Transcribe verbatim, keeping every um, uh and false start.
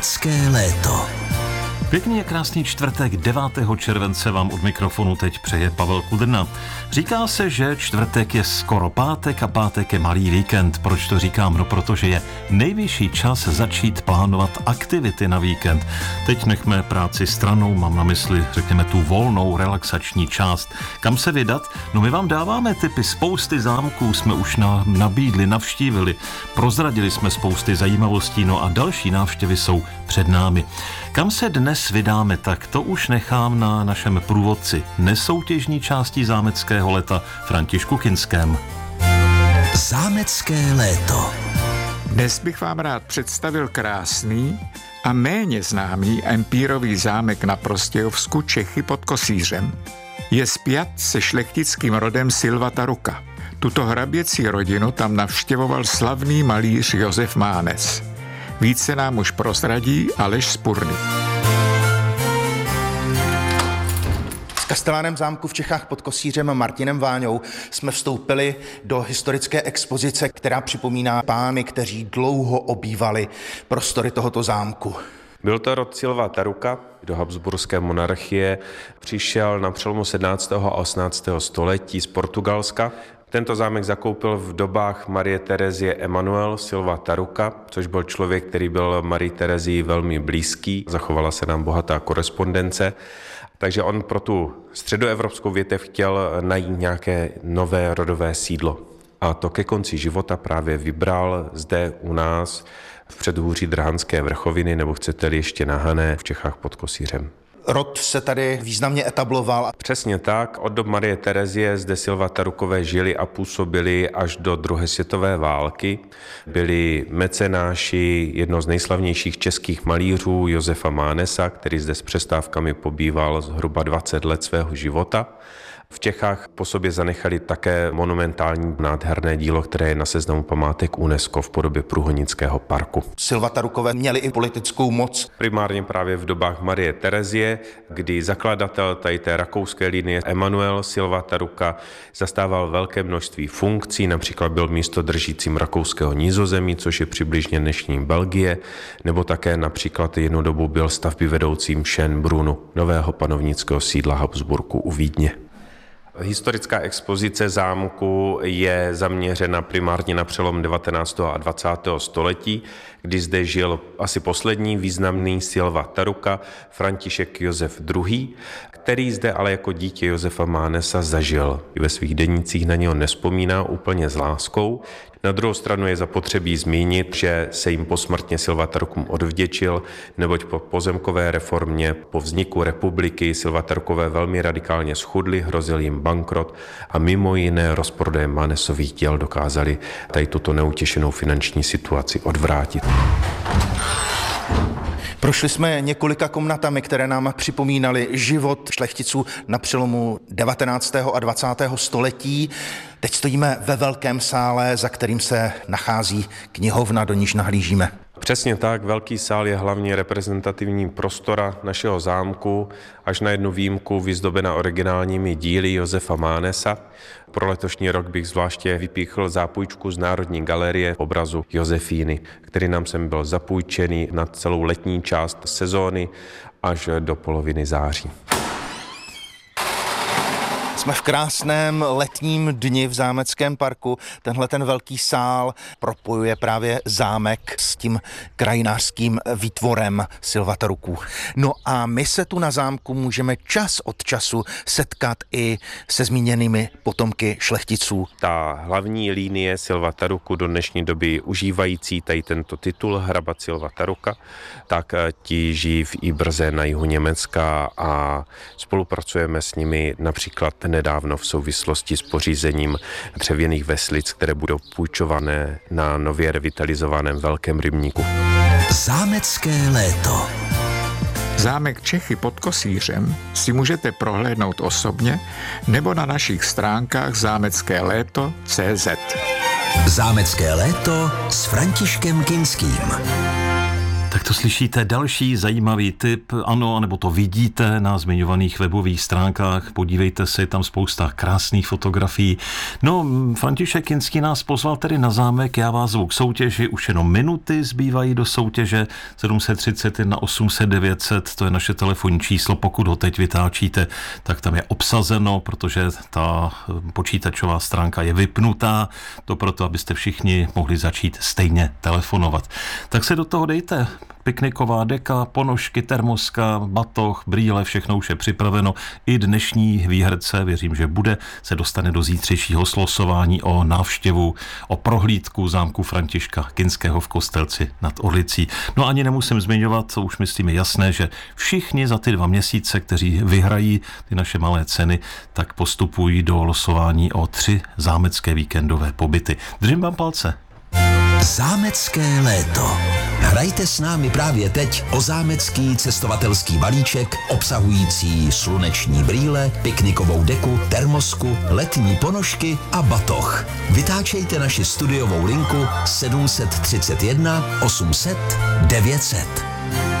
Zámecké léto. Pěkný a krásný čtvrtek devátého července vám od mikrofonu teď přeje Pavel Kudrna. Říká se, že čtvrtek je skoro pátek a pátek je malý víkend. Proč to říkám? No protože je nejvyšší čas začít plánovat aktivity na víkend. Teď nechme práci stranou, mám na mysli, řekněme, tu volnou relaxační část. Kam se vydat? No my vám dáváme tipy, spousty zámků jsme už na, nabídli, navštívili, prozradili jsme spousty zajímavostí, no a další návštěvy jsou před námi. Kam se dnes vydáme, tak to už nechám na našem průvodci nesoutěžní části zámeckého léta Františku Kinském. Zámecké léto. Dnes bych vám rád představil krásný a méně známý empírový zámek na Prostějovsku, Čechy pod Kosířem. Je spjat se šlechtickým rodem Silva Taruka. Tuto hraběcí rodinu tam navštěvoval slavný malíř Josef Mánes. Více nám už prozradí Aleš Spurný. S kastelánem zámku v Čechách pod Kosířem Martinem Váňou jsme vstoupili do historické expozice, která připomíná pány, kteří dlouho obývali prostory tohoto zámku. Byl to rod Silva Taruka, do habsburské monarchie. Přišel na přelomu sedmnáctého a osmnáctého století z Portugalska. Tento zámek zakoupil v dobách Marie Terezie Emanuel Silva Taruka, což byl člověk, který byl Marii Terezii velmi blízký. Zachovala se nám bohatá korespondence. Takže on pro tu středoevropskou větev chtěl najít nějaké nové rodové sídlo. A to ke konci života právě vybral zde u nás v předhůří Drhanské vrchoviny, nebo chcete-li ještě na Hané v Čechách pod Kosířem. Rod se tady významně etabloval. Přesně tak. Od dob Marie Terezie zde Silva Tarukové žili a působili až do druhé světové války. Byli mecenáši jednoho z nejslavnějších českých malířů Josefa Mánesa, který zde s přestávkami pobýval zhruba dvacet let svého života. V Čechách po sobě zanechali také monumentální nádherné dílo, které je na seznamu památek UNESCO v podobě Průhonického parku. Silva Tarukové měli i politickou moc. Primárně právě v dobách Marie Terezie, kdy zakladatel tady té rakouské linie Emanuel Silva Taruka zastával velké množství funkcí, například byl místodržícím rakouského Nizozemí, což je přibližně dnešní Belgie, nebo také například jednu dobu byl stavbyvedoucím Schönbrunnu, nového panovnického sídla Habsburku u Vídně. Historická expozice zámku je zaměřena primárně na přelom devatenáctého a dvacátého století, kdy zde žil asi poslední významný Silva Taruka, František Josef druhý., který zde ale jako dítě Josefa Mánesa zažil. I ve svých denících na něho nevzpomíná úplně s láskou. Na druhou stranu je zapotřebí zmínit, že se jim posmrtně Silva Tarukům odvděčil, neboť po pozemkové reformě, po vzniku republiky Silva Tarukové velmi radikálně schudli, hrozil jim bankrot a mimo jiné rozprodejem Mánesových děl dokázali tady tuto neutěšenou finanční situaci odvrátit. Prošli jsme několika komnatami, které nám připomínaly život šlechticů na přelomu devatenáctého a dvacátého století. Teď stojíme ve velkém sále, za kterým se nachází knihovna, do níž nahlížíme. Přesně tak, velký sál je hlavně reprezentativní prostora našeho zámku, až na jednu výjimku vyzdobena originálními díly Josefa Mánesa. Pro letošní rok bych zvláště vypíchl zápůjčku z Národní galerie obrazu Josefíny, který nám sem byl zapůjčený na celou letní část sezóny až do poloviny září. Jsme v krásném letním dni v zámeckém parku. Tenhle ten velký sál propojuje právě zámek s tím krajinářským výtvorem Silva Taruků. No a my se tu na zámku můžeme čas od času setkat i se zmíněnými potomky šlechticů. Ta hlavní linie Silva Taruku, do dnešní doby užívající tady tento titul hrabat Silva Taruka, tak ti žijí v Ibrze na jihu Německa a spolupracujeme s nimi například nedávno v souvislosti s pořízením dřevěných veslic, které budou půjčované na nově revitalizovaném Velkém rybníku. Zámecké léto. Zámek Čechy pod Kosířem si můžete prohlédnout osobně nebo na našich stránkách zámecké léto tečka cé zet. Zámecké léto s Františkem Kinským. Tak to slyšíte další zajímavý tip, ano, anebo to vidíte na zmiňovaných webových stránkách, podívejte se, tam spousta krásných fotografií. No, František Kinský nás pozval tedy na zámek, já vás zvu k soutěži, už jenom minuty zbývají do soutěže, sedm set třicet jedna osm set devět set, to je naše telefonní číslo, pokud ho teď vytáčíte, tak tam je obsazeno, protože ta počítačová stránka je vypnutá, to proto, abyste všichni mohli začít stejně telefonovat. Tak se do toho dejte. Pikniková deka, ponožky, termoska, batoh, brýle, všechno už je připraveno. I dnešní výherce, věřím, že bude, se dostane do zítřejšího slosování o návštěvu, o prohlídku zámku Františka Kinského v Kostelci nad Orlicí. No ani nemusím zmiňovat, co už myslím je jasné, že všichni za ty dva měsíce, kteří vyhrají ty naše malé ceny, tak postupují do losování o tři zámecké víkendové pobyty. Držím vám palce. Zámecké léto. Hrajte s námi právě teď o zámecký cestovatelský balíček obsahující sluneční brýle, piknikovou deku, termosku, letní ponožky a batoh. Vytáčejte naši studiovou linku sedm set třicet jedna osm set devět set.